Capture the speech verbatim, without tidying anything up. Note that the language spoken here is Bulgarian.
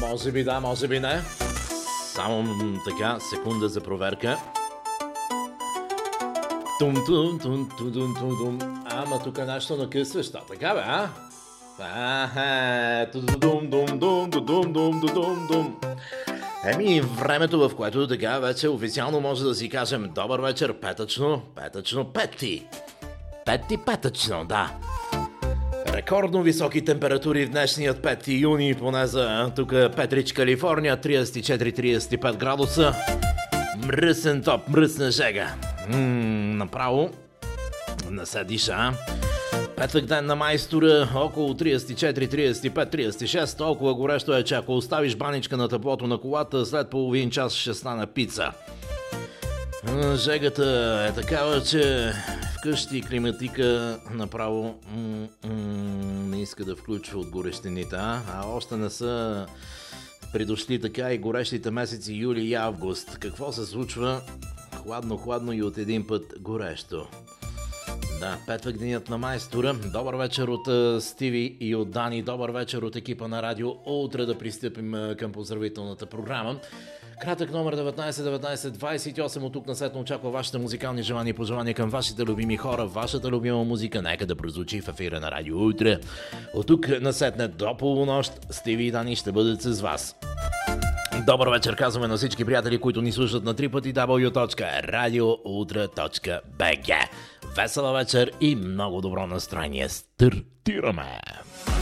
Може би да, може би не. Само така, секунда за проверка. Тум тум тум тум тум тум тум. Ама тук нещо накъсваш, така бе, а? Ахе, тудум дум дум дум дум дум дум. Еми, времето, в което така вече официално може да си кажем добър вечер, петъчно, петъчно, пети. Пети, петъчно, да. Рекордно високи температури в днешният пети юни, поне за тук Петрич, Калифорния, тридесет и четири до тридесет и пет градуса. Мръсен топ, мръсна жега. Ммм, направо не се диша. Петък ден на майстора, около тридесет и четири, тридесет и пет, тридесет и шест, толкова горещо е, че ако оставиш баничка на таблото на колата, след половин час ще стане пица. Жегата е такава, че вкъщи климатика направо м- м- не иска да включва от горещините, а? а още не са придошли така и горещите месеци юли и август. Какво се случва? Хладно, хладно и от един път горещо. Да, петък денят на майстора. Добър вечер от uh, Стиви и от Дани. Добър вечер от екипа на Радио Утре. Да пристъпим uh, към поздравителната програма. Кратък номер деветнайсет деветнайсет двайсет и осем. От тук насетне очаква вашите музикални желания и пожелания към вашите любими хора. Вашата любима музика нека да прозвучи в ефира на Радио Утре. От тук насетне до полунощ Стиви и Дани ще бъдат с вас. Добър вечер казваме на всички приятели, които ни слушат на три пъти дабъл ю точка радиоутре точка би джи. Весела вечер и много добро настроение. Стартираме!